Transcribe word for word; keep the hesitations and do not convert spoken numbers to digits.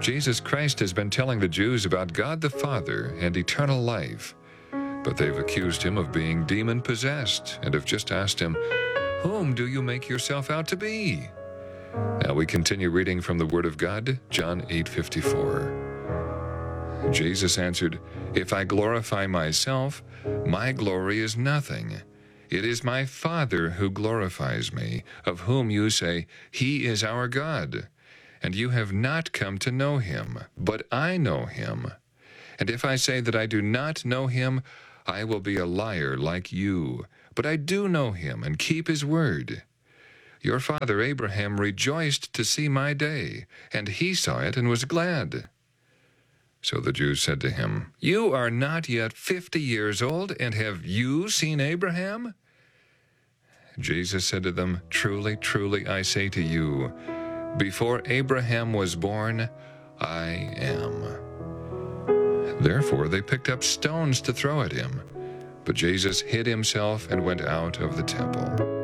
Jesus Christ has been telling the Jews about God the Father and eternal life, but they've accused him of being demon-possessed and have just asked him, "Whom do you make yourself out to be?" Now we continue reading from the Word of God, John eight fifty-four. Jesus answered, "If I glorify myself, my glory is nothing. It is my Father who glorifies me, of whom you say, 'He is our God.' And you have not come to know him, but I know him. And if I say that I do not know him, I will be a liar like you. But I do know him and keep his word. Your father Abraham rejoiced to see my day, and he saw it and was glad." So the Jews said to him, "You are not yet fifty years old, and have you seen Abraham?" Jesus said to them, "Truly, truly, I say to you, before Abraham was born, I am." Therefore they picked up stones to throw at him, but Jesus hid himself and went out of the temple.